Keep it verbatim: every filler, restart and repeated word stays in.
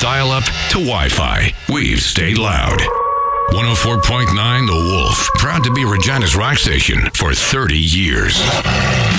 dial-up to Wi-Fi, we've stayed loud. one oh four point nine The Wolf, proud to be Regina's rock station for thirty years.